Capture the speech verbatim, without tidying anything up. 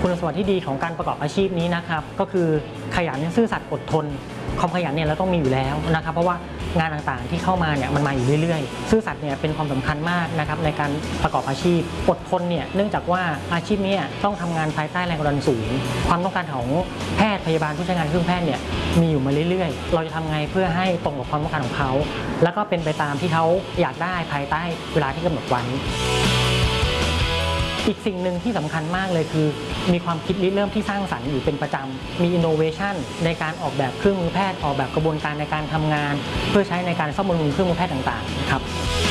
คุณสมบัติที่ดีของการประกอบอาชีพนี้นะครับก็คือขยันซื่อสัตย์อดทนความขยันเนี่ยเราต้องมีอยู่แล้วนะครับเพราะว่างานต่างๆที่เข้ามาเนี่ยมันมาอยู่เรื่อยๆซื่อสัตย์เนี่ยเป็นความสำคัญมากนะครับในการประกอบอาชีพอดทนเนี่ยเนื่องจากว่าอาชีพนี้ต้องทำงานภายใต้แรงกดดันสูงความต้องการของแพทย์พยาบาลผู้ใช้งานเครื่องแพทย์เนี่ยมีอยู่มาเรื่อยๆเราจะทำไงเพื่อให้ตรงกับความต้องการของเขาแล้วก็เป็นไปตามที่เขาอยากได้ภายใต้เวลาที่กำหนดไว้อีกสิ่งหนึ่งที่สำคัญมากเลยคือมีความคิดริเริ่มที่สร้างสรรค์อยู่เป็นประจำมีอินโนเวชันในการออกแบบเครื่องมือแพทย์ออกแบบกระบวนการในการทำงานเพื่อใช้ในการซ่อมบำรุงเครื่องมือแพทย์ต่างๆครับ